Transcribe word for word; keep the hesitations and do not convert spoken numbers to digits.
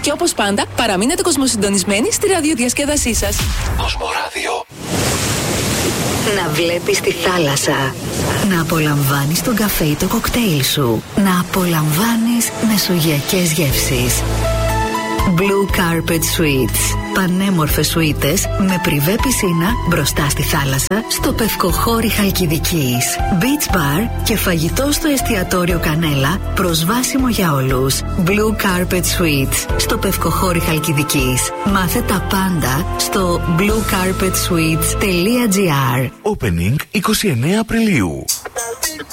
Και όπως πάντα, παραμείνετε κοσμοσυντονισμένοι στη ραδιοδιασκέδασή σας. Κοσμοράδιο. Να βλέπεις τη θάλασσα, να απολαμβάνεις τον καφέ ή το κοκτέιλ σου, να απολαμβάνεις μεσογειακές γεύσεις. Blue Carpet Suites. Πανέμορφες σουίτες με πριβέ πισίνα μπροστά στη θάλασσα στο Πευκοχώρι Χαλκιδικής. Beach Bar και φαγητό στο εστιατόριο Κανέλα προσβάσιμο για όλους. Blue Carpet Suites στο Πευκοχώρι Χαλκιδικής. Μάθε τα πάντα στο blue carpet suites dot gr. Opening εικοστή ενάτη Απριλίου.